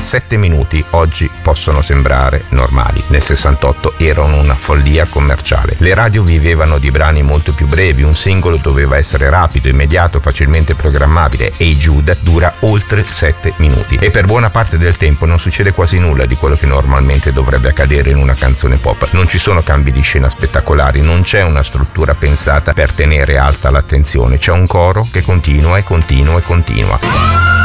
7 minuti oggi possono sembrare normali, nel 68 erano una follia commerciale. Le radio vivevano di brani molto più brevi, un singolo doveva essere rapido, immediato, facilmente programmabile. Hey Jude dura oltre 7 minuti e per buona parte del tempo non succede quasi nulla di quello che normalmente dovrebbe accadere in una canzone pop. Non ci sono cambi di scena spettacolari, non c'è una struttura pensata per tenere alta l'attenzione, c'è un coro che continua e continua e continua.